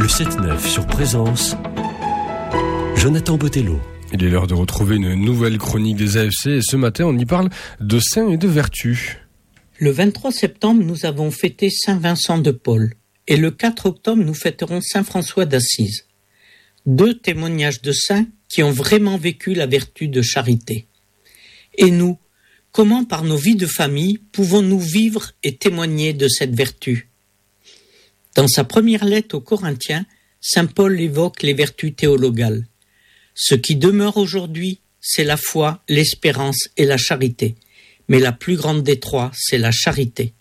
7-9 sur Présence, Jonathan Botello. Il est l'heure de retrouver une nouvelle chronique des AFC et ce matin on y parle de saints et de vertus. Le 23 septembre, nous avons fêté Saint Vincent de Paul et le 4 octobre, nous fêterons Saint François d'Assise. 2 témoignages de saints qui ont vraiment vécu la vertu de charité. Et nous, comment par nos vies de famille pouvons-nous vivre et témoigner de cette vertu ? Dans sa première lettre aux Corinthiens, saint Paul évoque les vertus théologales. Ce qui demeure aujourd'hui, c'est la foi, l'espérance et la charité. Mais la plus grande des trois, c'est la charité.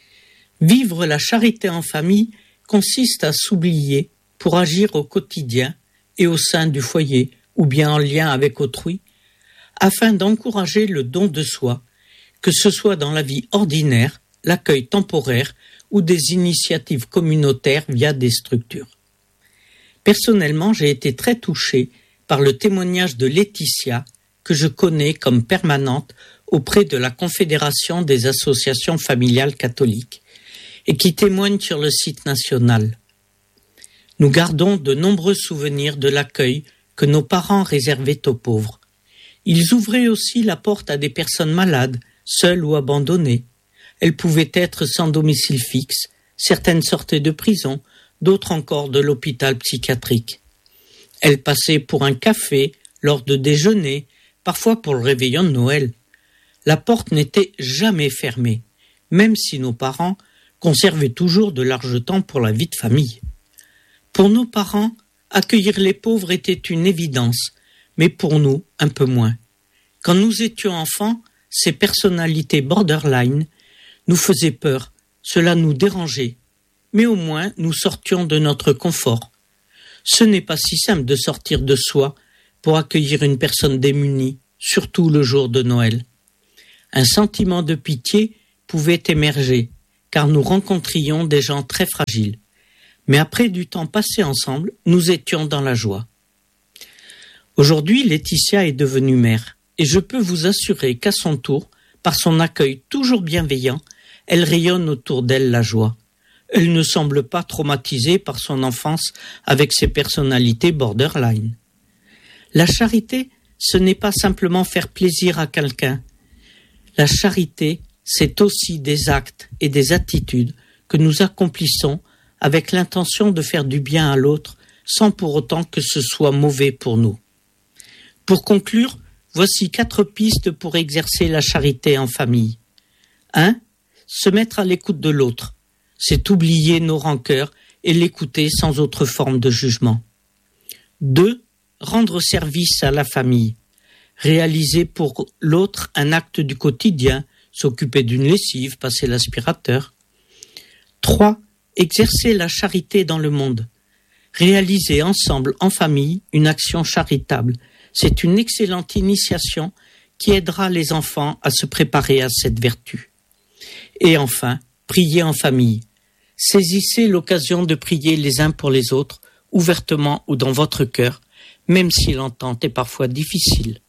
Vivre la charité en famille consiste à s'oublier pour agir au quotidien et au sein du foyer ou bien en lien avec autrui, afin d'encourager le don de soi, que ce soit dans la vie ordinaire, l'accueil temporaire ou des initiatives communautaires via des structures. Personnellement, j'ai été très touché par le témoignage de Laetitia, que je connais comme permanente auprès de la Confédération des associations familiales catholiques, et qui témoigne sur le site national. Nous gardons de nombreux souvenirs de l'accueil que nos parents réservaient aux pauvres. Ils ouvraient aussi la porte à des personnes malades, seules ou abandonnées. Elles pouvaient être sans domicile fixe, certaines sortaient de prison, d'autres encore de l'hôpital psychiatrique. Elles passaient pour un café, lors de déjeuner, parfois pour le réveillon de Noël. La porte n'était jamais fermée, même si nos parents conservaient toujours de large temps pour la vie de famille. Pour nos parents, accueillir les pauvres était une évidence, mais pour nous, un peu moins. Quand nous étions enfants, ces personnalités borderline nous faisaient peur, cela nous dérangeait, mais au moins nous sortions de notre confort. Ce n'est pas si simple de sortir de soi pour accueillir une personne démunie, surtout le jour de Noël. Un sentiment de pitié pouvait émerger, car nous rencontrions des gens très fragiles. Mais après du temps passé ensemble, nous étions dans la joie. Aujourd'hui, Laetitia est devenue mère, et je peux vous assurer qu'à son tour, par son accueil toujours bienveillant, elle rayonne autour d'elle la joie. Elle ne semble pas traumatisée par son enfance avec ses personnalités borderline. La charité, ce n'est pas simplement faire plaisir à quelqu'un. La charité, c'est aussi des actes et des attitudes que nous accomplissons avec l'intention de faire du bien à l'autre sans pour autant que ce soit mauvais pour nous. Pour conclure, voici 4 pistes pour exercer la charité en famille. 1. Se mettre à l'écoute de l'autre. C'est oublier nos rancœurs et l'écouter sans autre forme de jugement. 2. Rendre service à la famille. Réaliser pour l'autre un acte du quotidien, s'occuper d'une lessive, passer l'aspirateur. 3. Exercer la charité dans le monde. Réaliser ensemble, en famille, une action charitable. C'est une excellente initiation qui aidera les enfants à se préparer à cette vertu. Et enfin, prier en famille. Saisissez l'occasion de prier les uns pour les autres, ouvertement ou dans votre cœur, même si l'entente est parfois difficile.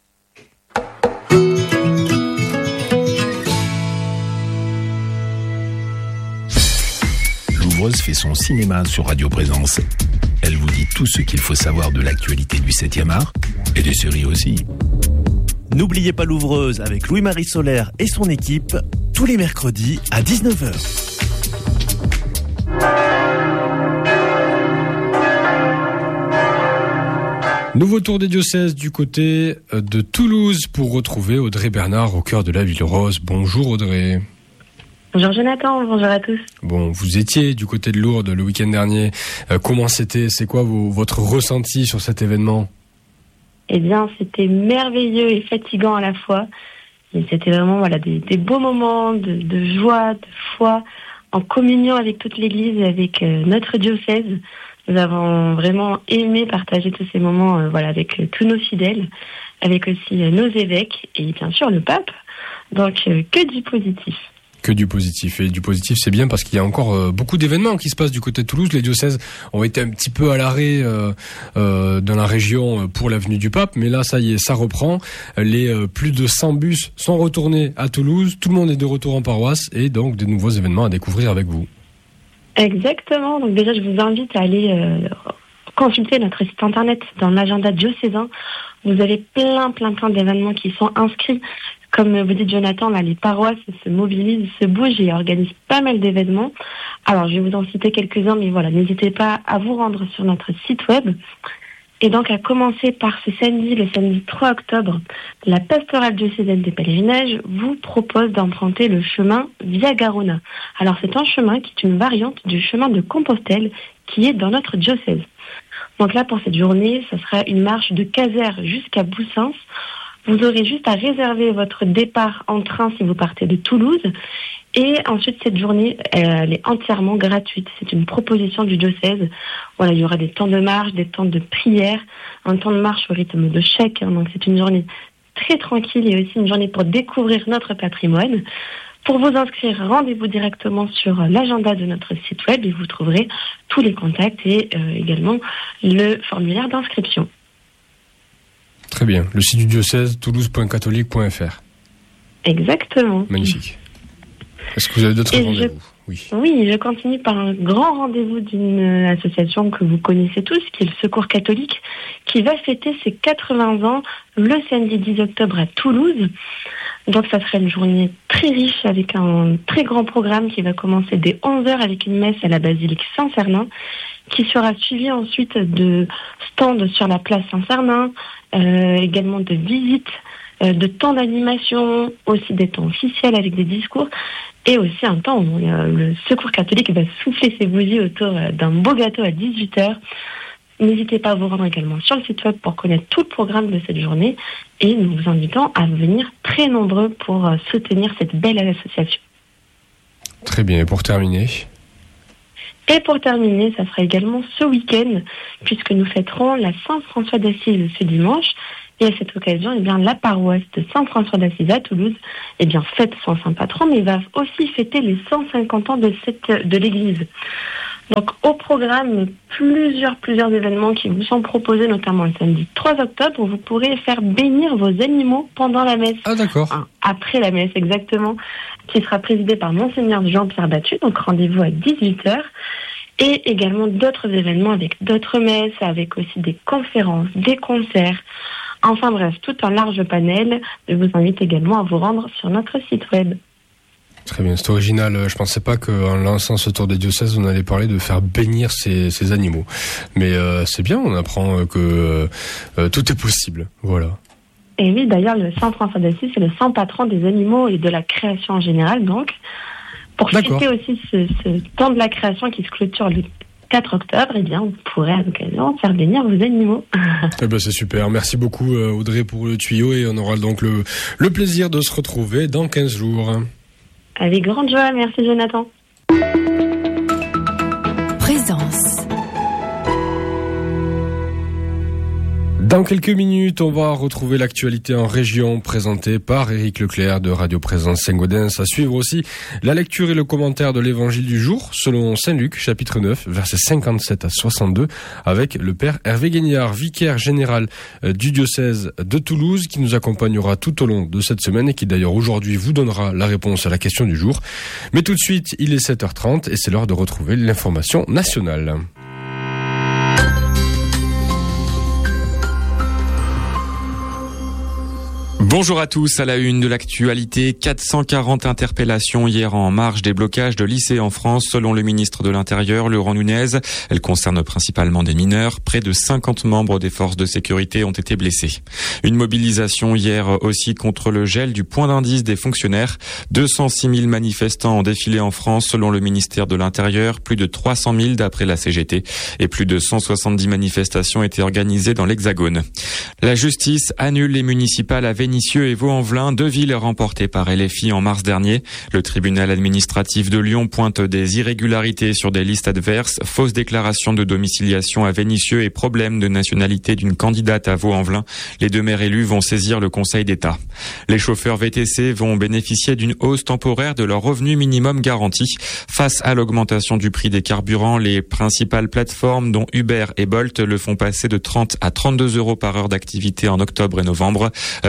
Louvreuse fait son cinéma sur Radio Présence. Elle vous dit tout ce qu'il faut savoir de l'actualité du 7e art et des séries aussi. N'oubliez pas Louvreuse avec Louis-Marie Solaire et son équipe tous les mercredis à 19h. Nouveau tour des diocèses du côté de Toulouse pour retrouver Audrey Bernard au cœur de la Ville Rose. Bonjour Audrey. Bonjour Jonathan, bonjour à tous. Bon, vous étiez du côté de Lourdes le week-end dernier. Comment c'était ? C'est quoi votre ressenti sur cet événement ? Eh bien, c'était merveilleux et fatigant à la fois. Et c'était vraiment des beaux moments de joie, de foi, en communion avec toute l'Église et avec notre diocèse. Nous avons vraiment aimé partager tous ces moments avec tous nos fidèles, avec aussi nos évêques et bien sûr le pape. Donc, que du positif. Que du positif. Et du positif, c'est bien parce qu'il y a encore beaucoup d'événements qui se passent du côté de Toulouse. Les diocèses ont été un petit peu à l'arrêt dans la région pour l'avenue du Pape, mais là, ça y est, ça reprend. Les plus de 100 bus sont retournés à Toulouse. Tout le monde est de retour en paroisse et donc des nouveaux événements à découvrir avec vous. Exactement. Donc déjà, je vous invite à aller consulter notre site internet dans l'agenda diocésain. Vous avez plein d'événements qui sont inscrits. Comme vous dites, Jonathan, là, les paroisses se mobilisent, se bougent et organisent pas mal d'événements. Alors, je vais vous en citer quelques-uns, mais voilà, n'hésitez pas à vous rendre sur notre site web. Et donc, à commencer par ce samedi, le samedi 3 octobre, la pastorale diocésaine des pèlerinages vous propose d'emprunter le chemin Via Garona. Alors, c'est un chemin qui est une variante du chemin de Compostelle qui est dans notre diocèse. Donc là, pour cette journée, ça sera une marche de Caser jusqu'à Boussens. Vous aurez juste à réserver votre départ en train si vous partez de Toulouse. Et ensuite, cette journée, elle est entièrement gratuite. C'est une proposition du diocèse. Voilà, il y aura des temps de marche, des temps de prière, un temps de marche au rythme de chèque. Donc, c'est une journée très tranquille et aussi une journée pour découvrir notre patrimoine. Pour vous inscrire, rendez-vous directement sur l'agenda de notre site web et vous trouverez tous les contacts et également le formulaire d'inscription. Très bien. Le site du diocèse, toulouse.catholique.fr. Exactement. Magnifique. Est-ce que vous avez d'autres rendez-vous ? Oui, je continue par un grand rendez-vous d'une association que vous connaissez tous, qui est le Secours catholique, qui va fêter ses 80 ans le samedi 10 octobre à Toulouse. Donc ça sera une journée très riche avec un très grand programme qui va commencer dès 11h avec une messe à la basilique Saint-Cernin, qui sera suivie ensuite de stands sur la place Saint-Cernin, également de visites, de temps d'animation, aussi des temps officiels avec des discours, et aussi un temps où le Secours catholique va souffler ses bougies autour d'un beau gâteau à 18h. N'hésitez pas à vous rendre également sur le site web pour connaître tout le programme de cette journée, et nous vous invitons à venir très nombreux pour soutenir cette belle association. Très bien, et pour terminer ? Et pour terminer, ça sera également ce week-end, puisque nous fêterons la Saint-François d'Assise ce dimanche. Et à cette occasion, la paroisse de Saint-François d'Assise à Toulouse, fête son saint patron, mais va aussi fêter les 150 ans de l'église. Donc, au programme, plusieurs événements qui vous sont proposés, notamment le samedi 3 octobre, où vous pourrez faire bénir vos animaux pendant la messe. Ah, d'accord. Après la messe, exactement, qui sera présidée par Monseigneur Jean-Pierre Battu. Donc, rendez-vous à 18h. Et également d'autres événements avec d'autres messes, avec aussi des conférences, des concerts. Enfin bref, tout un large panel. Je vous invite également à vous rendre sur notre site web. Très bien, c'est original. Je pensais pas qu'en lançant ce tour des diocèses, on allait parler de faire bénir ces animaux. Mais c'est bien, on apprend que tout est possible. Voilà. Et oui, d'ailleurs, le Saint François d'Assise, c'est le saint patron des animaux et de la création en général. Donc, pour fêter aussi ce temps de la création qui se clôture le 4 octobre, vous pourrez à l'occasion faire bénir vos animaux. C'est super. Merci beaucoup Audrey pour le tuyau, et on aura donc le plaisir de se retrouver dans 15 jours. Avec grande joie, merci Jonathan. Présence. Dans quelques minutes, on va retrouver l'actualité en région présentée par Éric Leclerc de Radio Présence Saint-Gaudens. À suivre aussi la lecture et le commentaire de l'évangile du jour selon Saint Luc, chapitre 9, versets 57 à 62, avec le père Hervé Guignard, vicaire général du diocèse de Toulouse, qui nous accompagnera tout au long de cette semaine et qui d'ailleurs aujourd'hui vous donnera la réponse à la question du jour. Mais tout de suite, il est 7h30 et c'est l'heure de retrouver l'information nationale. Bonjour à tous, à la une de l'actualité, 440 interpellations hier en marge des blocages de lycées en France, selon le ministre de l'Intérieur, Laurent Nunez. Elles concernent principalement des mineurs. Près de 50 membres des forces de sécurité ont été blessés. Une mobilisation hier aussi contre le gel du point d'indice des fonctionnaires. 206 000 manifestants ont défilé en France, selon le ministère de l'Intérieur, plus de 300 000 d'après la CGT, et plus de 170 manifestations étaient organisées dans l'Hexagone. La justice annule les municipales à Vénissieux et Vaux-en-Velin, deux villes remportées par LFI en mars dernier. Le tribunal administratif de Lyon pointe des irrégularités sur des listes adverses, fausses déclarations de domiciliation à Vénissieux et problème de nationalité d'une candidate à Vaux-en-Velin. Les deux maires élus vont saisir le Conseil d'État. Les chauffeurs VTC vont bénéficier d'une hausse temporaire de leur revenu minimum garanti. Face à l'augmentation du prix des carburants, les principales plateformes, dont Uber et Bolt, le font passer de 30 à 32 € par heure d'activité en octobre et novembre. Pour les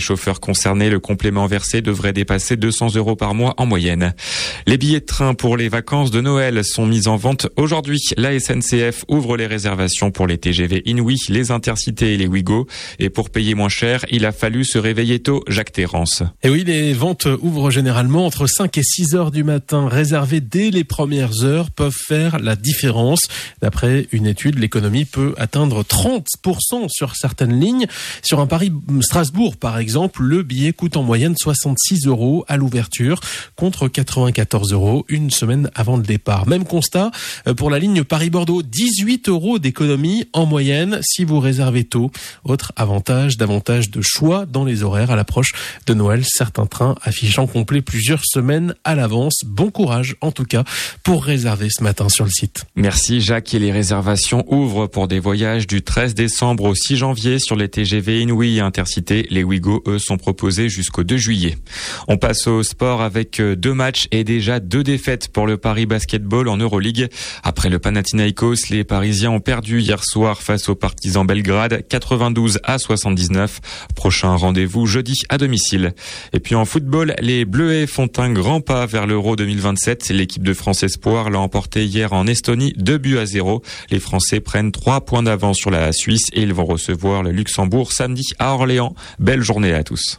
chauffeurs concernés, le complément versé devrait dépasser 200 € par mois en moyenne. Les billets de train pour les vacances de Noël sont mis en vente aujourd'hui. La SNCF ouvre les réservations pour les TGV Inouï, les Intercités et les Ouigo. Et pour payer moins cher, il a fallu se réveiller tôt. Jacques Terrance. Et oui, les ventes ouvrent généralement entre 5 et 6 heures du matin. Réservées dès les premières heures peuvent faire la différence. D'après une étude, l'économie peut atteindre 30% sur certaines lignes. Sur un Paris-Strasbourg, par exemple, le billet coûte en moyenne 66 € à l'ouverture, contre 94 € une semaine avant le départ. Même constat pour la ligne Paris-Bordeaux, 18 € d'économie en moyenne si vous réservez tôt. Autre avantage, davantage de choix dans les horaires à l'approche de Noël. Certains trains affichant complet plusieurs semaines à l'avance. Bon courage en tout cas pour réserver ce matin sur le site. Merci Jacques. Et les réservations ouvrent pour des voyages du 13 décembre au 6 janvier sur les TGV Inouï et Intercités. Les Ouigo, eux, sont proposés jusqu'au 2 juillet. On passe au sport avec 2 matchs et déjà 2 défaites pour le Paris Basketball en Euroleague. Après le Panathinaikos, les Parisiens ont perdu hier soir face aux Partizan Belgrade, 92-79. Prochain rendez-vous jeudi à domicile. Et puis en football, les Bleuets font un grand pas vers l'Euro 2027. L'équipe de France Espoir l'a emporté hier en Estonie, 2-0. Les Français prennent 3 points d'avance sur la Suisse et ils vont recevoir le Luxembourg samedi à Orléans. Belle journée à tous.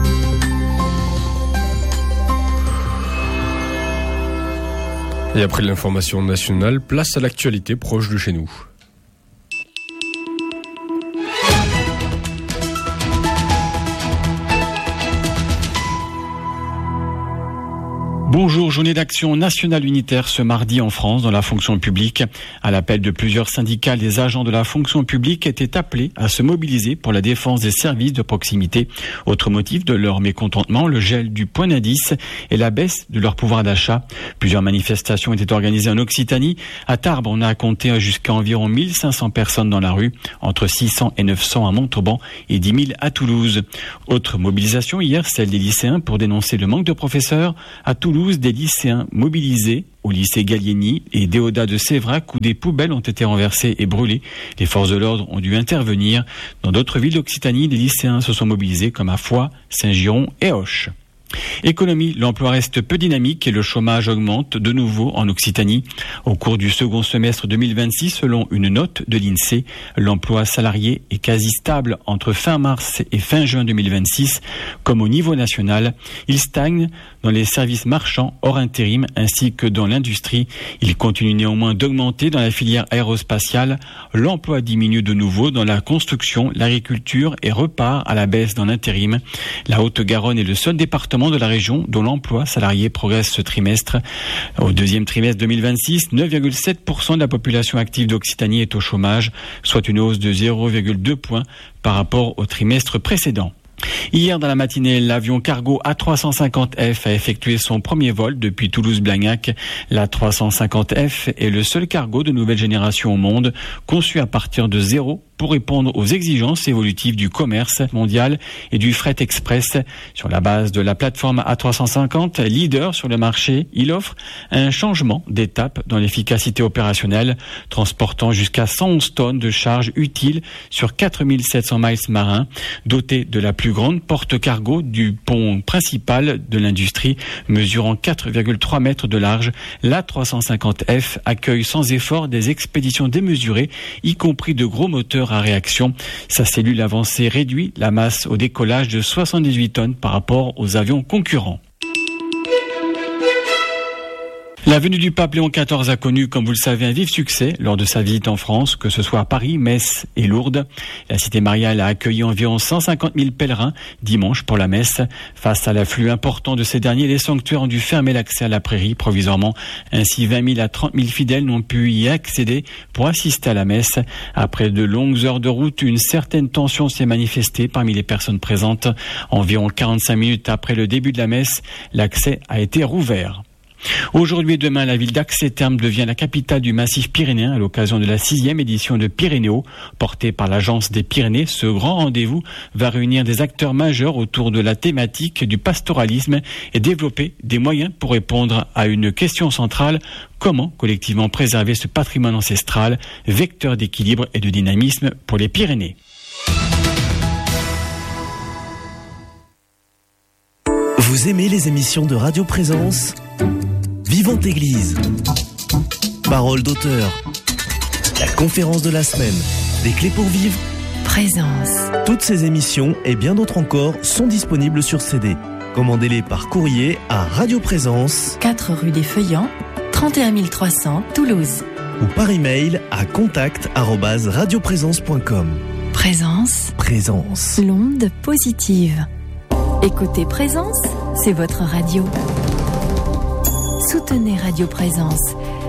Et après l'information nationale, place à l'actualité proche de chez nous. Bonjour, journée d'action nationale unitaire ce mardi en France dans la fonction publique. À l'appel de plusieurs syndicats, les agents de la fonction publique étaient appelés à se mobiliser pour la défense des services de proximité. Autre motif de leur mécontentement, le gel du point d'indice et la baisse de leur pouvoir d'achat. Plusieurs manifestations étaient organisées en Occitanie. À Tarbes, on a compté jusqu'à environ 1500 personnes dans la rue, entre 600 et 900 à Montauban et 10 000 à Toulouse. Autre mobilisation hier, celle des lycéens pour dénoncer le manque de professeurs. À Toulouse, des lycéens mobilisés au lycée Gallieni et Déodat de Sévrac où des poubelles ont été renversées et brûlées. Les forces de l'ordre ont dû intervenir. Dans d'autres villes d'Occitanie, les lycéens se sont mobilisés comme à Foix, Saint-Giron et Auch. Économie, l'emploi reste peu dynamique et le chômage augmente de nouveau en Occitanie. Au cours du second semestre 2026, selon une note de l'INSEE, l'emploi salarié est quasi stable entre fin mars et fin juin 2026. Comme au niveau national, il stagne dans les services marchands hors intérim ainsi que dans l'industrie. Il continue néanmoins d'augmenter dans la filière aérospatiale. L'emploi diminue de nouveau dans la construction, l'agriculture et repart à la baisse dans l'intérim. La Haute-Garonne est le seul département de la région dont l'emploi salarié progresse ce trimestre. Au deuxième trimestre 2026, 9,7% de la population active d'Occitanie est au chômage, soit une hausse de 0,2 points par rapport au trimestre précédent. Hier dans la matinée, l'avion cargo A350F a effectué son premier vol depuis Toulouse-Blagnac. L'A350F est le seul cargo de nouvelle génération au monde, conçu à partir de zéro pour répondre aux exigences évolutives du commerce mondial et du fret express. Sur la base de la plateforme A350, leader sur le marché, il offre un changement d'étape dans l'efficacité opérationnelle, transportant jusqu'à 111 tonnes de charges utiles sur 4700 miles marins, doté de la plus grande porte-cargo du pont principal de l'industrie, mesurant 4,3 mètres de large. L'A350F accueille sans effort des expéditions démesurées, y compris de gros moteurs à réaction. Sa cellule avancée réduit la masse au décollage de 78 tonnes par rapport aux avions concurrents. La venue du pape Léon XIV a connu, comme vous le savez, un vif succès lors de sa visite en France, que ce soit à Paris, Metz et Lourdes. La cité mariale a accueilli environ 150 000 pèlerins dimanche pour la messe. Face à l'afflux important de ces derniers, les sanctuaires ont dû fermer l'accès à la prairie provisoirement. Ainsi, 20 000 à 30 000 fidèles n'ont pu y accéder pour assister à la messe. Après de longues heures de route, une certaine tension s'est manifestée parmi les personnes présentes. Environ 45 minutes après le début de la messe, l'accès a été rouvert. Aujourd'hui et demain, la ville d'Ax-et-Thermes devient la capitale du massif pyrénéen à l'occasion de la 6e édition de Pyrénéo, portée par l'Agence des Pyrénées. Ce grand rendez-vous va réunir des acteurs majeurs autour de la thématique du pastoralisme et développer des moyens pour répondre à une question centrale: comment collectivement préserver ce patrimoine ancestral, vecteur d'équilibre et de dynamisme pour les Pyrénées. Vous aimez les émissions de Radio Présence ? Vivante Église, Parole d'auteur, la conférence de la semaine, des clés pour vivre, Présence. Toutes ces émissions et bien d'autres encore sont disponibles sur CD. Commandez-les par courrier à Radio Présence, 4 rue des Feuillants, 31 300 Toulouse. Ou par email à contact@radioprésence.com. Présence. Présence. L'onde positive. Écoutez Présence, c'est votre radio. Soutenez Radio Présence